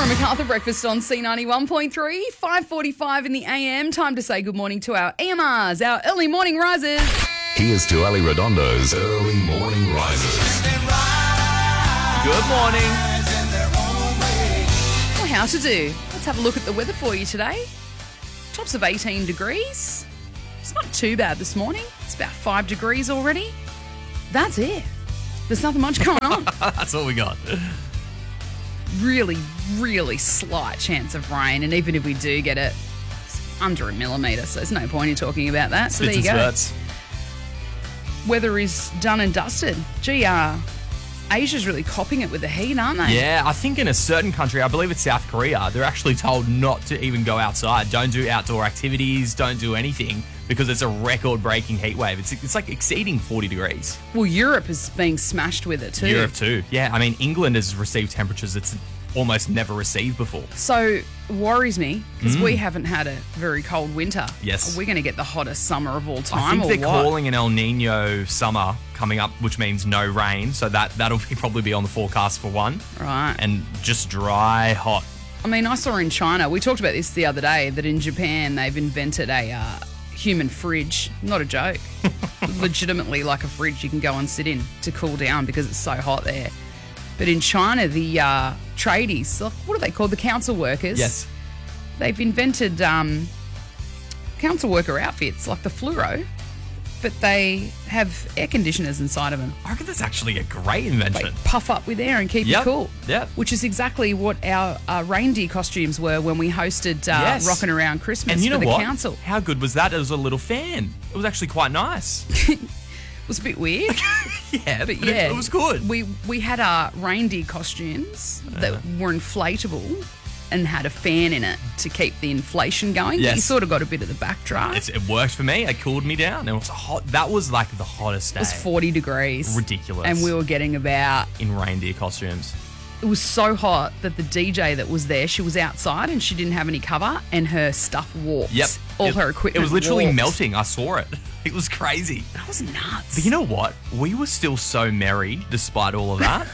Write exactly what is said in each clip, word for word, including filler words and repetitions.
Lauren MacArthur, breakfast on C ninety-one point three, five forty-five in the A M. Time to say good morning to our E M Rs, our early morning risers. Here's to Ali Redondo's Early Morning Risers. Good morning. Well, how to do? Let's have a look at the weather for you today. Tops of eighteen degrees. It's not too bad this morning. It's about five degrees already. That's it. There's nothing much going on. That's all we got. Really, really slight chance of rain, and even if we do get it, it's under a millimetre, so there's no point in talking about that. So Spits there you and go. spurts. Weather is done and dusted. Gee, uh, Asia's really copping it with the heat, aren't they? Yeah, I think in a certain country, I believe it's South Korea, they're actually told not to even go outside. Don't do outdoor activities, don't do anything, because it's a record-breaking heat wave. It's it's like exceeding forty degrees. Well, Europe is being smashed with it too. Europe too. Yeah, I mean, England has received temperatures it's almost never received before. So worries me because we haven't had a very cold winter. Yes. Are we going to get the hottest summer of all I time, think or they're what? calling an El Nino summer coming up, which means no rain. So that, that'll be, probably be on the forecast for one. Right. And just dry, hot. I mean, I saw in China, we talked about this the other day, that in Japan they've invented a uh, human fridge. Not a joke. Legitimately like a fridge you can go and sit in to cool down because it's so hot there. But in China, the uh, tradies, like, what are they called? The council workers. Yes. They've invented um, council worker outfits like the fluoro, but they have air conditioners inside of them. I reckon that's actually a great They invention. puff up with air and keep Yep, you cool. yep. Which is exactly what our uh, reindeer costumes were when we hosted uh, Yes. Rockin' Around Christmas And you for know the what? council. How good was that? It was a little fan. It was actually quite nice. It was a bit weird, Yeah, but but yeah, it, it was good. We we had our reindeer costumes that were inflatable and had a fan in it to keep the inflation going. Yes. You sort of got a bit of the backdraft. It's, it worked for me. It cooled me down. It was hot. That was like the hottest day. It was forty degrees. Ridiculous. And we were getting about, in reindeer costumes. it was so hot that the D J that was there, she was outside and she didn't have any cover and her stuff warped. Yep. All It- her equipment It was literally warped. melting. I saw it. It was crazy. That was nuts. But you know what? We were still so merry despite all of that.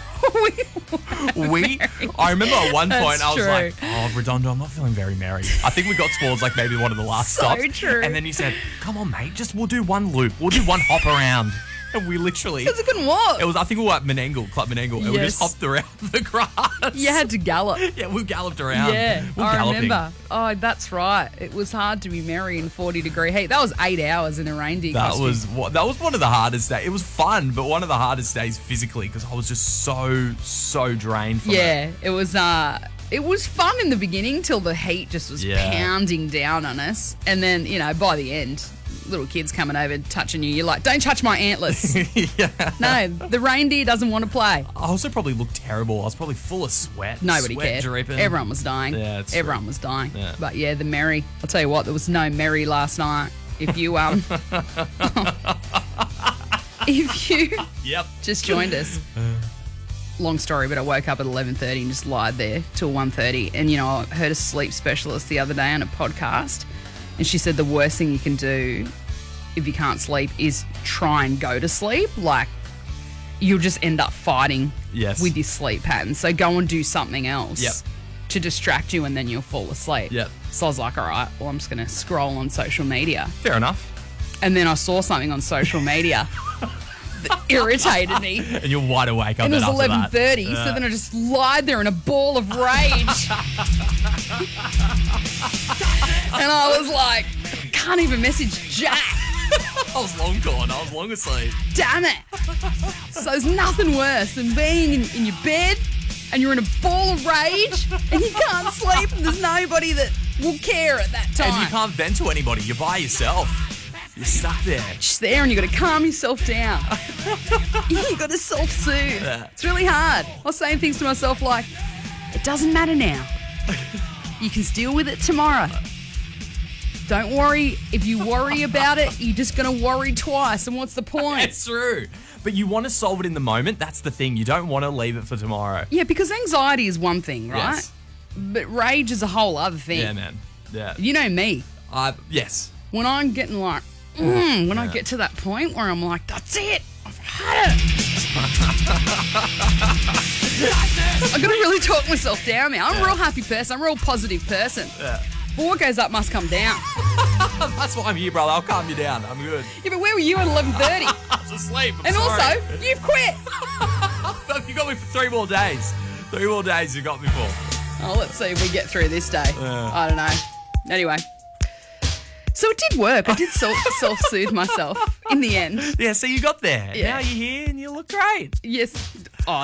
we, I remember at one That's point I was true. like, oh, Redondo, I'm not feeling very merry. I think we got towards like maybe one of the last So stops. true. And then you said, come on, mate, just we'll do one loop. We'll do one hop around. And we literally, Because it couldn't walk. it was, I think we were at Menangle, Club Menangle, and we Yes. just hopped around the grass. You had to gallop. Yeah, we galloped around. Yeah, we were I galloping. remember. Oh, that's right. It was hard to be merry in forty degree heat. That was eight hours in a reindeer That costume. was what that was one of the hardest days. It was fun, but one of the hardest days physically because I was just so so drained from it. Yeah, it was. Uh, it was fun in the beginning till the heat just was Yeah. pounding down on us, and then you know by the end, little kids coming over touching you. You're like, don't touch my antlers. Yeah. No, the reindeer doesn't want to play. I also probably looked terrible. I was probably full of sweat. Nobody sweat cared. Dripping. Everyone was dying. Yeah, it's true. Everyone was dying. Yeah. But yeah, the merry. I'll tell you what, there was no merry last night. If you um, if you Yep. just joined us. Long story, but I woke up at eleven thirty and just lied there till one thirty. And, you know, I heard a sleep specialist the other day on a podcast, and she said the worst thing you can do if you can't sleep is try and go to sleep. Like, you'll just end up fighting Yes. with your sleep pattern. So go and do something else Yep. to distract you, and then you'll fall asleep. Yep. So I was like, all right, well, I'm just going to scroll on social media. Fair enough. And then I saw something on social media that irritated me. And you're wide awake. I And it bet was after eleven that. thirty, Yeah. so then I just lied there in a ball of rage. And I was like, I can't even message Jack. I was long gone. I was long asleep. Damn it. So there's nothing worse than being in, in your bed and you're in a ball of rage and you can't sleep and there's nobody that will care at that time. And you can't vent to anybody. You're by yourself. You're stuck there. Just there and you got to calm yourself down. You got to self-soothe. Yeah. It's really hard. I was saying things to myself like, it doesn't matter now. You can deal with it tomorrow. Don't worry. If you worry about it, you're just going to worry twice. And what's the point? It's true. But you want to solve it in the moment. That's the thing. You don't want to leave it for tomorrow. Yeah, because anxiety is one thing, right? Yes. But rage is a whole other thing. Yeah, man. Yeah. You know me. Uh, yes. When I'm getting like, mm, when I get to that point where I'm like, that's it. I've had it. I've got to really talk myself down now. I'm a real happy person. I'm a real positive person. Yeah. But what goes up must come down. That's why I'm here, brother. I'll calm you down. I'm good. Yeah, but where were you at eleven thirty? I was asleep. I'm And sorry. also, you've quit. You got me for three more days. Three more days you got me for. Oh, let's see if we get through this day. Yeah. I don't know. Anyway. So it did work. I did self- self-soothe myself in the end. Yeah, so you got there. Yeah. Now you're here and you look great. Yes. Oh,